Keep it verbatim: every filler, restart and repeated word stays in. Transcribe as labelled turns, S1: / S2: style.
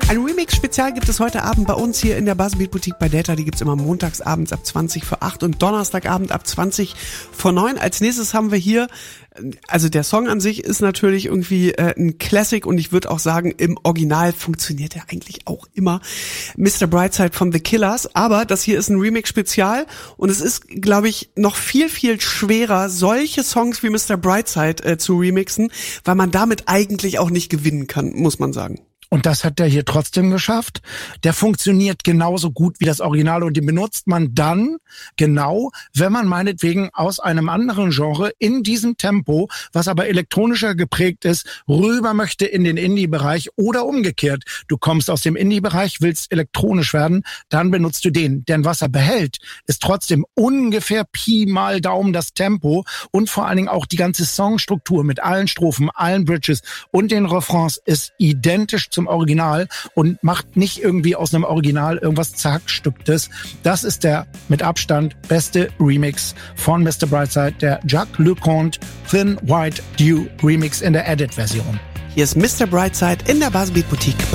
S1: Ein Remix-Spezial gibt es heute Abend bei uns hier in der Buzzbeat Boutique bei Delta. Die gibt's immer montags abends ab zwanzig vor acht und Donnerstagabend ab zwanzig vor neun. Als nächstes haben wir hier, also der Song an sich ist natürlich irgendwie äh, ein Classic und ich würde auch sagen, im Original funktioniert er eigentlich auch immer. Mister Brightside von The Killers, aber das hier ist ein Remix-Spezial und es ist, glaube ich, noch viel, viel schwerer, solche Songs wie Mister Brightside äh, zu remixen, weil man damit eigentlich auch nicht gewinnen kann, muss man sagen.
S2: Und das hat der hier trotzdem geschafft. Der funktioniert genauso gut wie das Original und den benutzt man dann genau, wenn man meinetwegen aus einem anderen Genre in diesem Tempo, was aber elektronischer geprägt ist, rüber möchte in den Indie-Bereich oder umgekehrt. Du kommst aus dem Indie-Bereich, willst elektronisch werden, dann benutzt du den. Denn was er behält, ist trotzdem ungefähr Pi mal Daumen das Tempo und vor allen Dingen auch die ganze Songstruktur mit allen Strophen, allen Bridges und den Refrains ist identisch zum Original und macht nicht irgendwie aus einem Original irgendwas Zerhackstücktes. Das ist der mit Abstand beste Remix von Mister Brightside, der Jacques Leconte Thin White Dew Remix in der Edit-Version.
S1: Hier ist Mister Brightside in der Buzzbeat Boutique bei